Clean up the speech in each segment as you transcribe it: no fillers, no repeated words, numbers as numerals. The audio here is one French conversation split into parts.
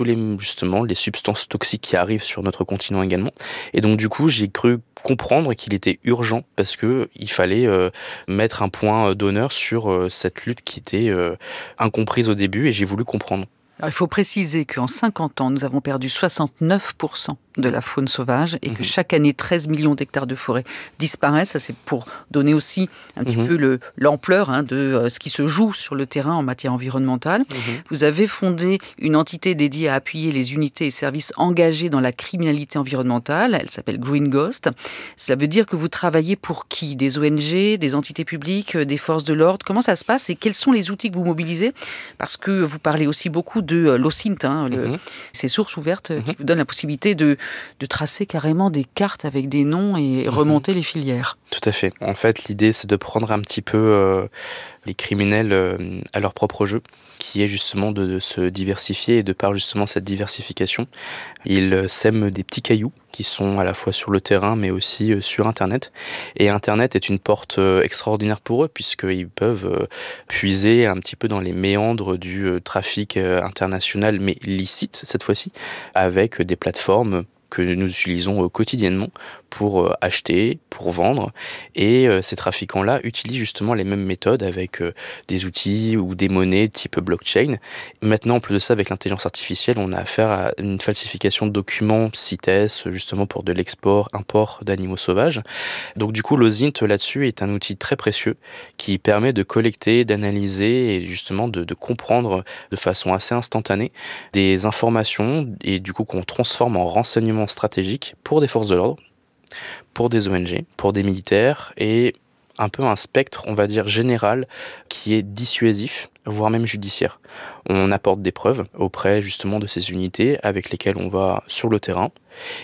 tous les substances toxiques qui arrivent sur notre continent également. Et donc du coup, j'ai cru comprendre qu'il était urgent parce que il fallait mettre un point d'honneur sur cette lutte qui était incomprise au début, et j'ai voulu comprendre. Alors, il faut préciser qu'en 50 ans, nous avons perdu 69% de la faune sauvage et que chaque année, 13 millions d'hectares de forêt disparaissent. Ça, c'est pour donner aussi un petit peu l'ampleur de ce qui se joue sur le terrain en matière environnementale. Vous avez fondé une entité dédiée à appuyer les unités et services engagés dans la criminalité environnementale. Elle s'appelle Green Ghost. Ça veut dire que vous travaillez pour qui ? Des ONG, des entités publiques, des forces de l'ordre ? Comment ça se passe et quels sont les outils que vous mobilisez ? Parce que vous parlez aussi beaucoup de l'OSINT, ces sources ouvertes qui vous donnent la possibilité de tracer carrément des cartes avec des noms et remonter les filières. Tout à fait. En fait, l'idée, c'est de prendre un petit peu les criminels à leur propre jeu, qui est justement de se diversifier, et de par justement cette diversification, ils sèment des petits cailloux qui sont à la fois sur le terrain mais aussi sur Internet. Et Internet est une porte extraordinaire pour eux puisqu'ils peuvent puiser un petit peu dans les méandres du trafic international, mais licite cette fois-ci, avec des plateformes que nous utilisons quotidiennement pour acheter, pour vendre. Et ces trafiquants-là utilisent justement les mêmes méthodes avec des outils ou des monnaies type blockchain. Maintenant, en plus de ça, avec l'intelligence artificielle, on a affaire à une falsification de documents CITES, justement pour de l'export, import d'animaux sauvages. Donc du coup, l'OSINT là-dessus est un outil très précieux qui permet de collecter, d'analyser et justement de comprendre de façon assez instantanée des informations et du coup qu'on transforme en renseignements stratégiques pour des forces de l'ordre, pour des ONG, pour des militaires, et un peu un spectre, on va dire, général qui est dissuasif, voire même judiciaire. On apporte des preuves auprès justement de ces unités avec lesquelles on va sur le terrain,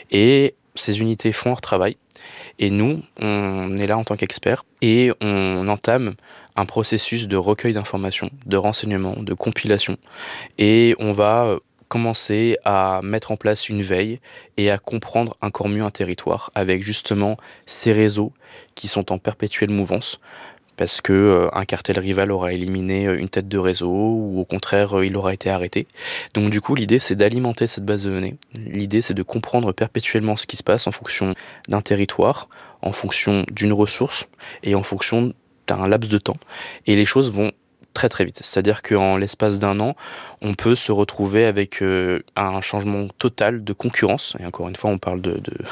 et ces unités font leur travail, et nous, on est là en tant qu'experts, et on entame un processus de recueil d'informations, de renseignements, de compilation, et on va commencer à mettre en place une veille et à comprendre encore mieux un territoire avec justement ces réseaux qui sont en perpétuelle mouvance parce que un cartel rival aura éliminé une tête de réseau ou au contraire il aura été arrêté. Donc du coup l'idée c'est d'alimenter cette base de données. L'idée c'est de comprendre perpétuellement ce qui se passe en fonction d'un territoire, en fonction d'une ressource et en fonction d'un laps de temps. Et les choses vont très très vite. C'est-à-dire qu'en l'espace d'un an, on peut se retrouver avec un changement total de concurrence. Et encore une fois, on parle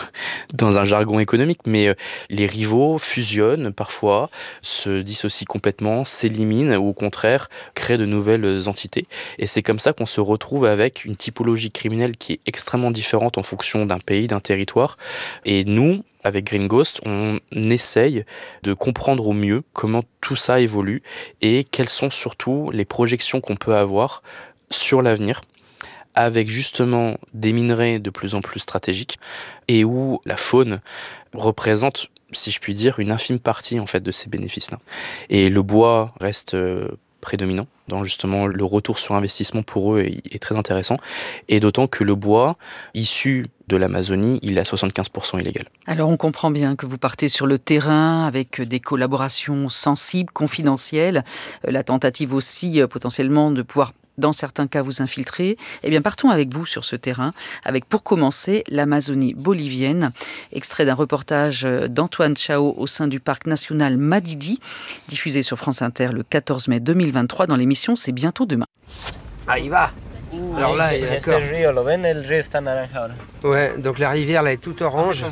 dans un jargon économique, mais les rivaux fusionnent parfois, se dissocient complètement, s'éliminent ou au contraire créent de nouvelles entités. Et c'est comme ça qu'on se retrouve avec une typologie criminelle qui est extrêmement différente en fonction d'un pays, d'un territoire. Et nous, avec Green Ghost, on essaye de comprendre au mieux comment tout ça évolue et quelles sont surtout les projections qu'on peut avoir sur l'avenir avec justement des minerais de plus en plus stratégiques et où la faune représente, si je puis dire, une infime partie en fait de ces bénéfices-là. Et le bois reste prédominant dans justement le retour sur investissement pour eux est très intéressant, et d'autant que le bois issu de l'Amazonie, il est à 75% illégal. Alors on comprend bien que vous partez sur le terrain avec des collaborations sensibles, confidentielles, la tentative aussi potentiellement de pouvoir dans certains cas vous infiltrer. Eh bien, partons avec vous sur ce terrain, avec pour commencer l'Amazonie bolivienne, extrait d'un reportage d'Antoine Chao au sein du parc national Madidi, diffusé sur France Inter le 14 mai 2023 dans l'émission C'est bientôt demain. Ahí va. Alors là, d'accord. Ouais, donc la rivière là est toute orange.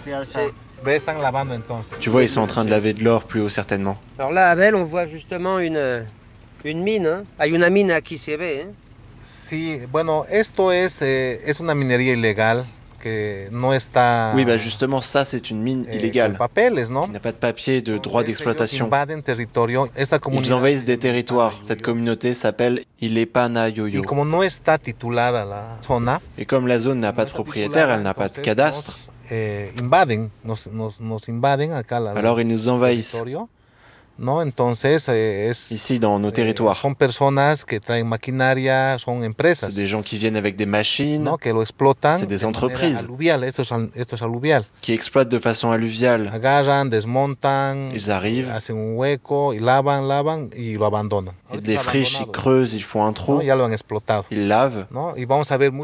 Tu vois, ils sont en train de laver de l'or plus haut certainement. Alors là, Abel, on voit justement une mine. Hein. Hay una mina aquí se ve. Hein. Sí, bueno, esto es una minería ilegal que no está. Oui, bah justement, ça c'est une mine illégale. Papeles, ¿no? Qui n'a pas de papier de droit d'exploitation. Ils envahissent des territoires. Cette communauté s'appelle Ilepanayoyo. Et comme la zone n'a pas de propriétaire, elle n'a pas de cadastre. Alors ils nous envahissent. ¿No? Entonces, ici dans nos territoires. Son personas que traen maquinaria, son empresas. C'est des gens qui viennent avec des machines. ¿No? Que lo explotan. C'est des entreprises. Aluvial, esto es aluvial. Qui exploitent de façon alluviale. Agarran, desmontan. Ils arrivent. Hacen un hueco, y lavan y lo abandonan. Ils défrichent, ils creusent, ils font un trou. ¿No? Ya lo han explotado. Ils lavent. ¿No? Y vamos a ver